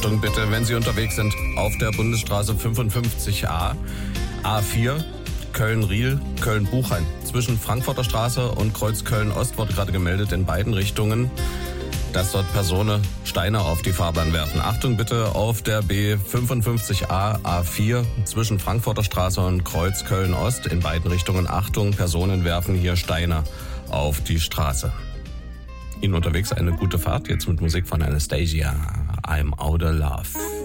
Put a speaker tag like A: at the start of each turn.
A: Achtung bitte, wenn Sie unterwegs sind auf der Bundesstraße 55a, A4, Köln-Riel, Köln-Buchheim. Zwischen Frankfurter Straße und Kreuz Köln-Ost wurde gerade gemeldet in beiden Richtungen, dass dort Personen Steine auf die Fahrbahn werfen. Achtung bitte auf der B55a, A4 zwischen Frankfurter Straße und Kreuz Köln-Ost in beiden Richtungen. Achtung, Personen werfen hier Steine auf die Straße. Ihnen unterwegs eine gute Fahrt, jetzt mit Musik von Anastasia, I'm Out of Love.